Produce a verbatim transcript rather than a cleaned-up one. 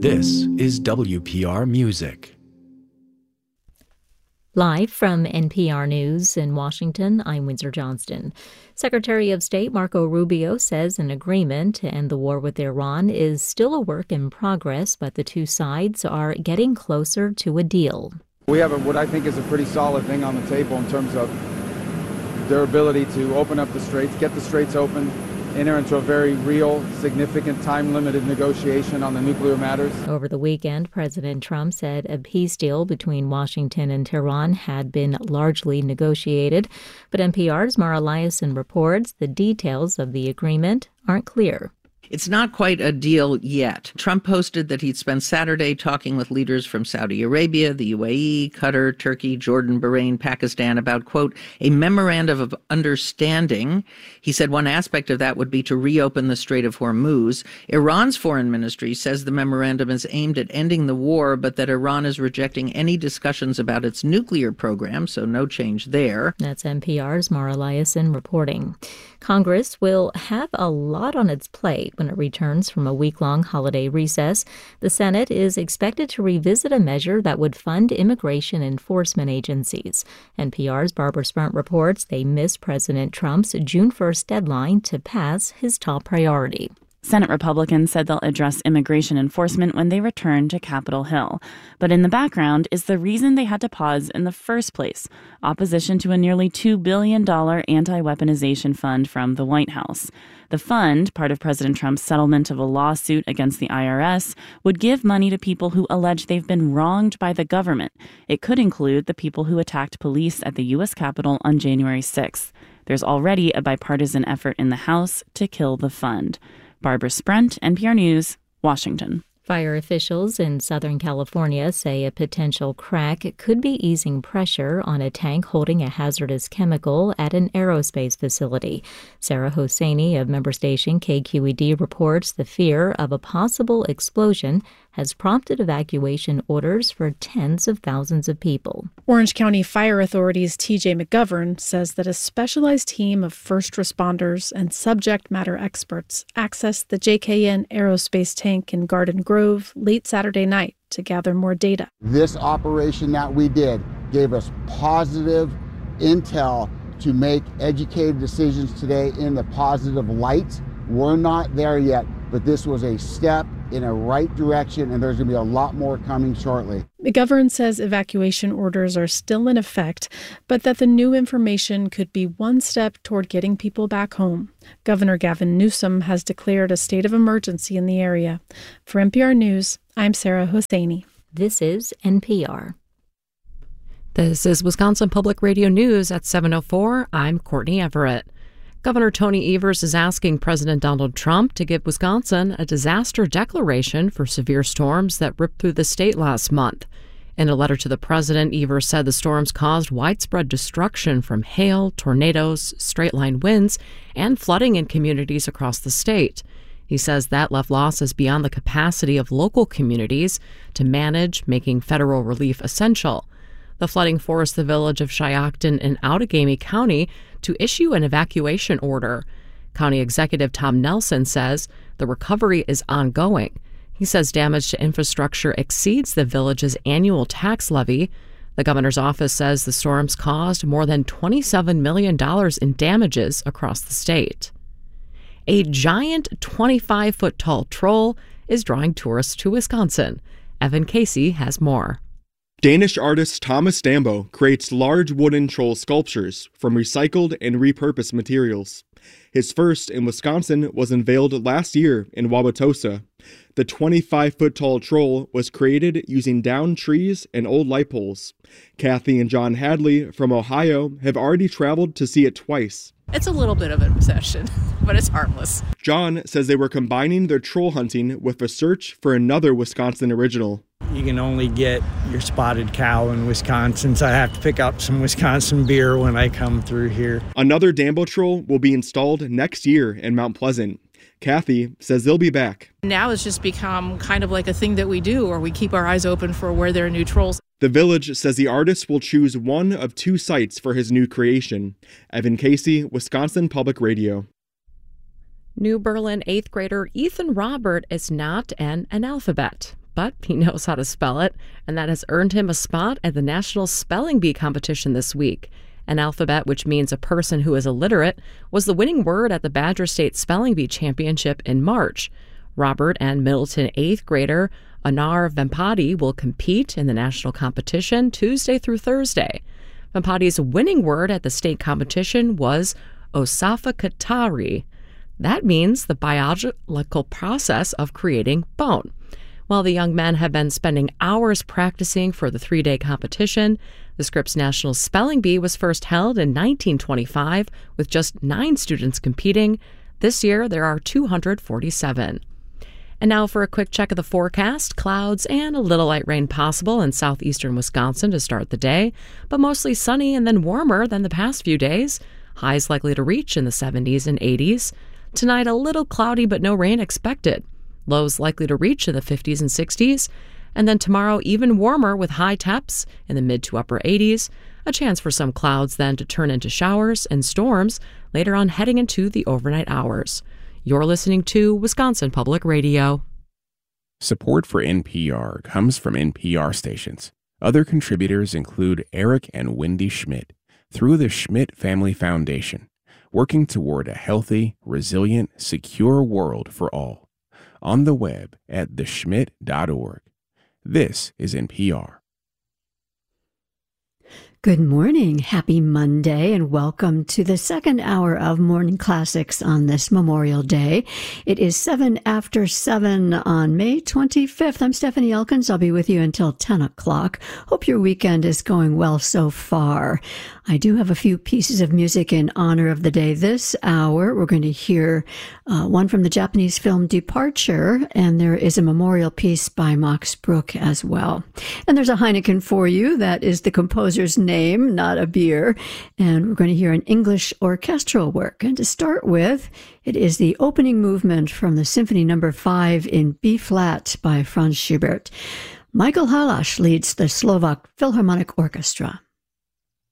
This is W P R Music. Live from N P R News in Washington, I'm Windsor Johnston. Secretary of State Marco Rubio says an agreement to end the war with Iran is still a work in progress, but the two sides are getting closer to a deal. We have a, what I think is a pretty solid thing on the table in terms of their ability to open up the straits, get the straits open, enter into a very real, significant, time-limited negotiation on the nuclear matters. Over the weekend, President Trump said a peace deal between Washington and Tehran had been largely negotiated. But N P R's Mara Liasson reports the details of the agreement aren't clear. It's not quite a deal yet. Trump posted that he'd spent Saturday talking with leaders from Saudi Arabia, the U A E, Qatar, Turkey, Jordan, Bahrain, Pakistan about, quote, a memorandum of understanding. He said one aspect of that would be to reopen the Strait of Hormuz. Iran's foreign ministry says the memorandum is aimed at ending the war, but that Iran is rejecting any discussions about its nuclear program, so no change there. That's N P R's Mara Liasson reporting. Congress will have a lot on its plate when it returns from a week-long holiday recess. The Senate is expected to revisit a measure that would fund immigration enforcement agencies. N P R's Barbara Spunt reports they missed President Trump's June first deadline to pass his top priority. Senate Republicans said they'll address immigration enforcement when they return to Capitol Hill. But in the background is the reason they had to pause in the first place: opposition to a nearly two billion dollars anti-weaponization fund from the White House. The fund, part of President Trump's settlement of a lawsuit against the I R S, would give money to people who allege they've been wronged by the government. It could include the people who attacked police at the U S Capitol on January sixth. There's already a bipartisan effort in the House to kill the fund. Barbara Spunt, N P R News, Washington. Fire officials in Southern California say a potential crack could be easing pressure on a tank holding a hazardous chemical at an aerospace facility. Sarah Hosseini of member station K Q E D reports the fear of a possible explosion has prompted evacuation orders for tens of thousands of people. Orange County Fire Authority's T J McGovern says that a specialized team of first responders and subject matter experts accessed the J K N aerospace tank in Garden Grove late Saturday night to gather more data. This operation that we did gave us positive intel to make educated decisions today in the positive light. We're not there yet, but this was a step in a right direction, and there's going to be a lot more coming shortly. McGovern says evacuation orders are still in effect, but that the new information could be one step toward getting people back home. Governor Gavin Newsom has declared a state of emergency in the area. For N P R News, I'm Sarah Hosseini. This is N P R. This is Wisconsin Public Radio News at seven oh four. I'm Courtney Everett. Governor Tony Evers is asking President Donald Trump to give Wisconsin a disaster declaration for severe storms that ripped through the state last month. In a letter to the president, Evers said the storms caused widespread destruction from hail, tornadoes, straight-line winds, and flooding in communities across the state. He says that left losses beyond the capacity of local communities to manage, making federal relief essential. The flooding forced the village of Shiocton in Outagamie County to issue an evacuation order. County Executive Tom Nelson says the recovery is ongoing. He says damage to infrastructure exceeds the village's annual tax levy. The governor's office says the storms caused more than twenty-seven million dollars in damages across the state. A giant twenty-five foot tall troll is drawing tourists to Wisconsin. Evan Casey has more. Danish artist Thomas Dambo creates large wooden troll sculptures from recycled and repurposed materials. His first in Wisconsin was unveiled last year in Wauwatosa. The twenty-five foot tall troll was created using downed trees and old light poles. Kathy and John Hadley from Ohio have already traveled to see it twice. It's a little bit of an obsession, but it's harmless. John says they were combining their troll hunting with a search for another Wisconsin original. You can only get your spotted cow in Wisconsin, so I have to pick up some Wisconsin beer when I come through here. Another Dambo troll will be installed next year in Mount Pleasant. Kathy says they'll be back. Now it's just become kind of like a thing that we do, or we keep our eyes open for where there are new trolls. The Village says the artist will choose one of two sites for his new creation. Evan Casey, Wisconsin Public Radio. New Berlin eighth grader Ethan Robert is not an analphabet, but he knows how to spell it, and that has earned him a spot at the National Spelling Bee competition this week. An alphabet, which means a person who is illiterate, was the winning word at the Badger State Spelling Bee Championship in March. Robert and Middleton eighth grader Anar Vempati will compete in the national competition Tuesday through Thursday. Vempati's winning word at the state competition was ossificatory. That means the biological process of creating bone. While the young men have been spending hours practicing for the three-day competition, the Scripps National Spelling Bee was first held in nineteen twenty-five with just nine students competing. This year, there are two hundred forty-seven. And now for a quick check of the forecast. Clouds and a little light rain possible in southeastern Wisconsin to start the day, but mostly sunny and then warmer than the past few days. Highs likely to reach in the seventies and eighties. Tonight, a little cloudy but no rain expected. Lows likely to reach in the fifties and sixties. And then tomorrow, even warmer with high temps in the mid to upper eighties. A chance for some clouds then to turn into showers and storms later on heading into the overnight hours. You're listening to Wisconsin Public Radio. Support for N P R comes from N P R stations. Other contributors include Eric and Wendy Schmidt through the Schmidt Family Foundation, working toward a healthy, resilient, secure world for all. On the web at the schmidt dot org. This is N P R. Good morning. Happy Monday, and welcome to the second hour of Morning Classics on this Memorial Day. It is seven after seven on May twenty-fifth. I'm Stephanie Elkins. I'll be with you until ten o'clock. Hope your weekend is going well so far. I do have a few pieces of music in honor of the day this hour. We're going to hear uh, one from the Japanese film Departure, and there is a memorial piece by Max Bruch as well. And there's a Heineken for you. That is the composer's name, not a beer. And we're going to hear an English orchestral work. And to start with, it is the opening movement from the Symphony Number five in B-flat by Franz Schubert. Michael Halász leads the Slovak Philharmonic Orchestra.